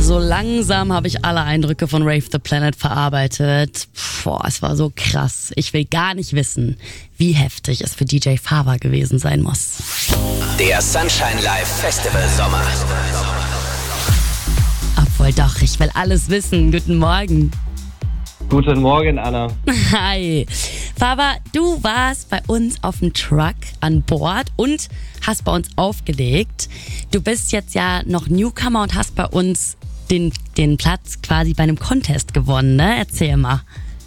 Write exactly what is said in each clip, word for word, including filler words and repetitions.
So langsam habe ich alle Eindrücke von Rave the Planet verarbeitet. Boah, es war so krass. Ich will gar nicht wissen, wie heftig es für D J Fava gewesen sein muss. Der Sunshine Live Festival Sommer. Obwohl doch, ich will alles wissen. Guten Morgen. Guten Morgen, Anna. Hi. Fava, du warst bei uns auf dem Truck an Bord und hast bei uns aufgelegt. Du bist jetzt ja noch Newcomer und hast bei uns den, den Platz quasi bei einem Contest gewonnen, ne? Erzähl mal.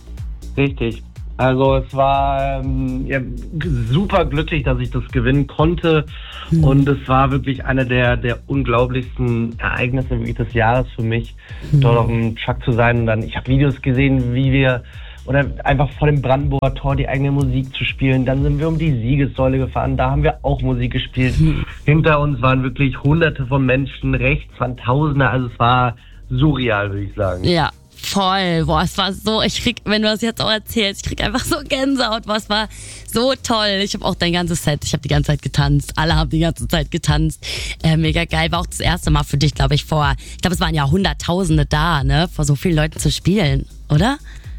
Richtig. Also es war ähm, ja, super glücklich, dass ich das gewinnen konnte. Hm. Und es war wirklich eine der, der unglaublichsten Ereignisse wirklich des Jahres für mich, hm. dort auf dem Truck zu sein. Und dann, ich habe Videos gesehen, wie wir, oder einfach vor dem Brandenburger Tor die eigene Musik zu spielen. Dann sind wir um die Siegessäule gefahren, da haben wir auch Musik gespielt. Hm. Hinter uns waren wirklich hunderte von Menschen, rechts waren Tausende. Also es war surreal, würde ich sagen. Ja. Voll, boah, es war so, ich krieg, wenn du das jetzt auch erzählst, ich krieg einfach so Gänsehaut, boah, es war so toll. Ich habe auch dein ganzes Set, ich habe die ganze Zeit getanzt, alle haben die ganze Zeit getanzt, äh, mega geil, war auch das erste Mal für dich, glaube ich, vor, ich glaube, es waren ja Hunderttausende da, ne, vor so vielen Leuten zu spielen, oder?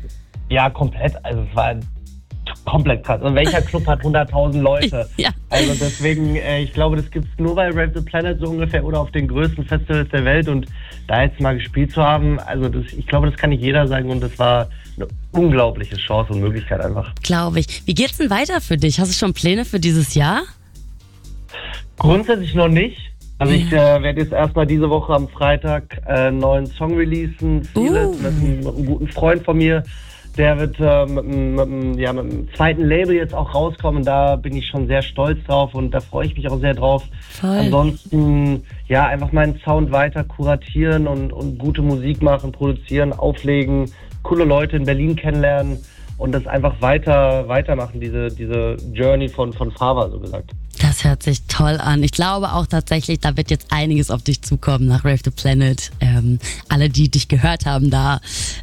Ja, komplett, also es war komplett krass. Und welcher Club hat hunderttausend Leute? Ja. Also deswegen, äh, ich glaube, das gibt's nur bei Rave the Planet so ungefähr oder auf den größten Festivals der Welt. Und da jetzt mal gespielt zu haben, also das, ich glaube, das kann nicht jeder sagen. Und das war eine unglaubliche Chance und Möglichkeit einfach. Glaube ich. Wie geht's denn weiter für dich? Hast du schon Pläne für dieses Jahr? Grundsätzlich noch nicht. Also ich äh, werde jetzt erstmal diese Woche am Freitag äh, einen neuen Song releasen. Vieles Uh. mit, einem, mit einem guten Freund von mir. Der wird äh, mit, mit, mit, ja, mit dem zweiten Label jetzt auch rauskommen. Da bin ich schon sehr stolz drauf und da freue ich mich auch sehr drauf. Voll. Ansonsten, ja, einfach meinen Sound weiter kuratieren und, und gute Musik machen, produzieren, auflegen, coole Leute in Berlin kennenlernen und das einfach weiter weitermachen, diese, diese Journey von, von Fava, so gesagt. Das hört sich toll an. Ich glaube auch tatsächlich, da wird jetzt einiges auf dich zukommen nach Rave the Planet. Ähm, alle, die dich gehört haben da,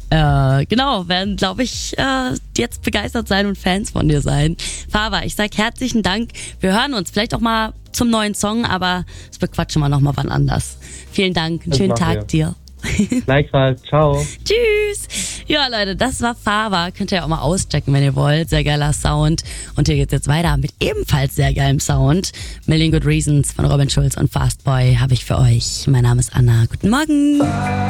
äh, genau, werden, glaube ich, äh, jetzt begeistert sein und Fans von dir sein. Fava, ich sag herzlichen Dank. Wir hören uns vielleicht auch mal zum neuen Song, aber das bequatschen wir noch mal wann anders. Vielen Dank, einen Das schönen machen Tag wir. dir. Gleichfalls, ciao. Tschüss. Ja, Leute, das war Fava. Könnt ihr auch mal auschecken, wenn ihr wollt. Sehr geiler Sound. Und hier geht's jetzt weiter mit ebenfalls sehr geilem Sound. Million Good Reasons von Robin Schulz und Fastboy habe ich für euch. Mein Name ist Anna. Guten Morgen.